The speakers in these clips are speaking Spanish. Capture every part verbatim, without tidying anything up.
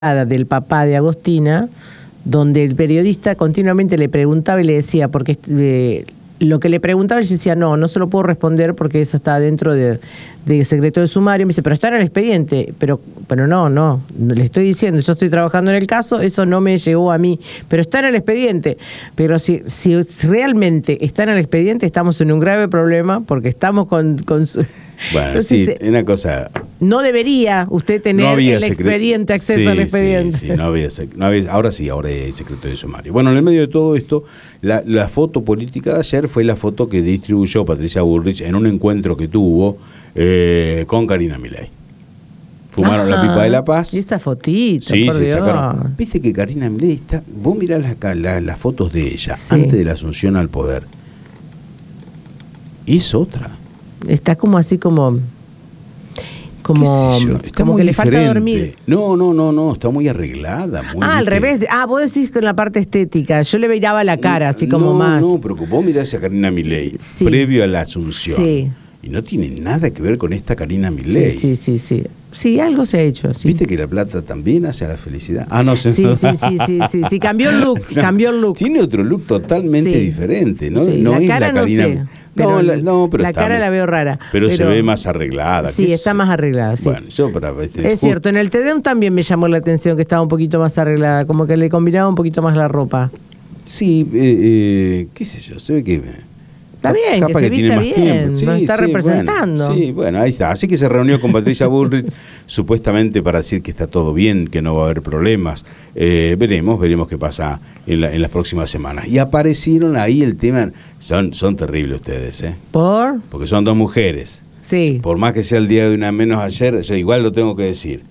del papá de Agostina, donde el periodista continuamente le preguntaba y le decía, porque eh, lo que le preguntaba, él decía, no, no se lo puedo responder porque eso está dentro del de secreto de sumario. Me dice, pero está en el expediente. Pero, pero no, no, le estoy diciendo, yo estoy trabajando en el caso, eso no me llegó a mí, pero está en el expediente. Pero si, si realmente está en el expediente, estamos en un grave problema porque estamos con... con su... Bueno, Entonces, sí, una cosa... No debería usted tener no el secre... expediente, acceso sí, al expediente. Sí, sí, no había, no había, ahora sí, ahora hay secreto de sumario. Bueno, en el medio de todo esto, la, la foto política de ayer fue la foto que distribuyó Patricia Bullrich en un encuentro que tuvo eh, con Karina Milei. Fumaron Ajá. la pipa de la paz. Y esa fotito, sí, por se Dios. sacaron. Viste que Karina Milei está... Vos mirás las, las, las fotos de ella sí. antes de la asunción al poder. Y es otra. Está como así como... Como, como que le diferente. falta dormir. No, no, no, no, está muy arreglada. Muy ah, al ¿viste? revés. Ah, vos decís con la parte estética. Yo le miraba la cara, así como no, más. No, pero vos mirás a Karina Milei sí. previo a la asunción. Sí. Y no tiene nada que ver con esta Karina Milei. Sí, sí, sí, sí. Sí, algo se ha hecho. Sí. ¿Viste que la plata también hace a la felicidad? Ah, no sé. Sí, sí, sí, sí, sí, sí. Cambió el look, no, cambió el look. Tiene otro look totalmente sí. diferente, ¿no? Sí. No la es cara la Karina. No, sé, pero no, la, no, pero la está, cara la veo rara. Pero, pero se ve más arreglada. Sí, está más arreglada, sí. Bueno, yo para este, es cierto, en el Tedeum también me llamó la atención que estaba un poquito más arreglada, como que le combinaba un poquito más la ropa. Sí, eh, eh, qué sé yo, se ve que... Está bien, Capaz que se vista bien, sí, nos está sí, representando. Bueno, sí, bueno, ahí está. Así que se reunió con Patricia Bullrich, supuestamente para decir que está todo bien, que no va a haber problemas. Eh, veremos, veremos qué pasa en, la, en las próximas semanas. Y aparecieron ahí el tema, son, son terribles ustedes, ¿eh? ¿Por? Porque son dos mujeres. Sí. Por más que sea el día de una menos ayer, yo igual lo tengo que decir.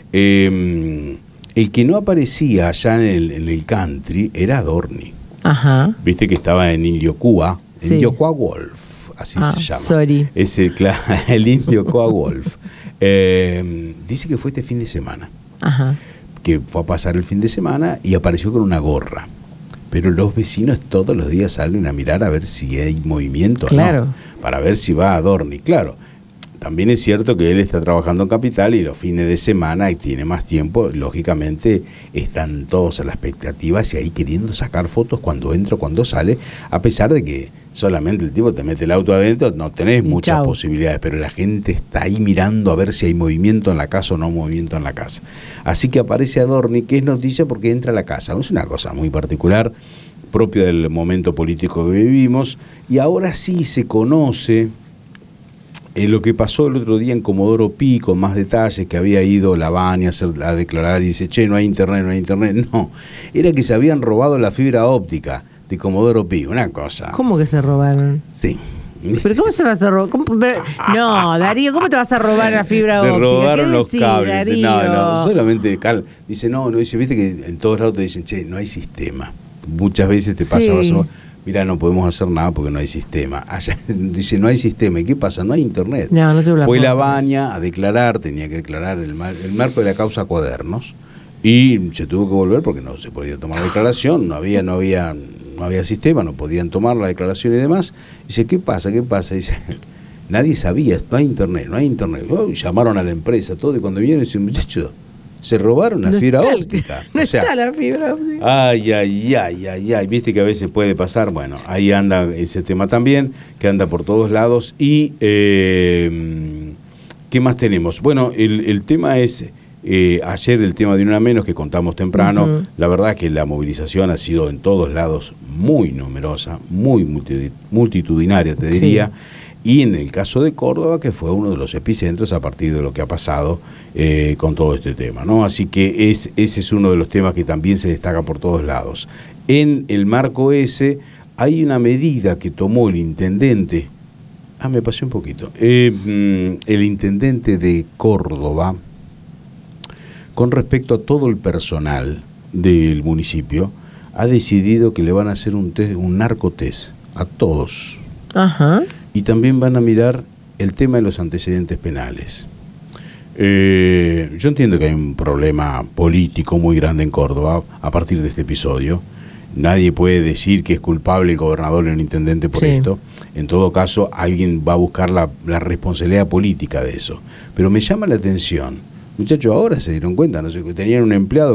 Eh, el que no aparecía allá en el, en el country era Adorni. Ajá. Viste que estaba en Indio Cuba. Sí. Indio Coa-Wolf, así ah, se llama. Sorry. Es el, el Indio Coa-Wolf. Eh, dice que fue este fin de semana. Ajá. Que fue a pasar el fin de semana y apareció con una gorra. Pero los vecinos todos los días salen a mirar a ver si hay movimiento claro. o no. Para ver si va a Adorni. Claro, también es cierto que él está trabajando en Capital y los fines de semana y tiene más tiempo, lógicamente están todos a la expectativa y ahí queriendo sacar fotos cuando entra, cuando sale, a pesar de que solamente el tipo te mete el auto adentro, no tenés y muchas chau. posibilidades, pero la gente está ahí mirando a ver si hay movimiento en la casa o no movimiento en la casa. Así que aparece Adorni, que es noticia porque entra a la casa. Es una cosa muy particular, propia del momento político que vivimos, y ahora sí se conoce Eh, lo que pasó el otro día en Comodoro Pi, con más detalles, que había ido Lavagna a, hacer, a declarar y dice, che, no hay internet, no hay internet. No, era que se habían robado la fibra óptica de Comodoro Pi, una cosa. ¿Cómo que se robaron? Sí. ¿Pero cómo se vas a robar? ¿Cómo? No, Darío, ¿cómo te vas a robar la fibra se óptica? Se robaron los decís, cables. Darío? No, no, solamente Cal. Dice, no, no, dice, viste que en todos lados te dicen, che, no hay sistema. Muchas veces te pasa, sí. vas a... Mira, no podemos hacer nada porque no hay sistema. Allá dice, no hay sistema. ¿Y qué pasa? No hay internet. No, no te lo Fue Lavagna a declarar, tenía que declarar el, mar, el marco de la causa Cuadernos, y se tuvo que volver porque no se podía tomar la declaración, no había, no había, no había sistema, no podían tomar la declaración y demás. Dice, ¿qué pasa? ¿Qué pasa? Dice, nadie sabía, no hay internet, no hay internet. Oh, llamaron a la empresa, todo, y cuando vinieron, dicen, muchachos, se robaron la no fibra está, óptica. No o sea, está la fibra óptica. Ay, ay, ay, ay, ay. Viste que a veces puede pasar. Bueno, ahí anda ese tema también, que anda por todos lados. Y, eh, ¿qué más tenemos? Bueno, el, el tema es, eh, ayer el tema de Una Menos, que contamos temprano. Uh-huh. La verdad que la movilización ha sido en todos lados muy numerosa, muy multitudinaria, te diría. Sí. Y en el caso de Córdoba, que fue uno de los epicentros a partir de lo que ha pasado eh, con todo este tema, ¿no? Así que es, ese es uno de los temas que también se destaca por todos lados. En el marco ese hay una medida que tomó el intendente, ah, me pasé un poquito, eh, el intendente de Córdoba, con respecto a todo el personal del municipio, ha decidido que le van a hacer un test, un narcotest a todos. Ajá. Y también van a mirar el tema de los antecedentes penales. Eh, yo entiendo que hay un problema político muy grande en Córdoba a partir de este episodio. Nadie puede decir que es culpable el gobernador o el intendente por sí. esto. En todo caso, alguien va a buscar la, la responsabilidad política de eso. Pero me llama la atención Muchachos, ahora se dieron cuenta, no sé, que tenían un empleado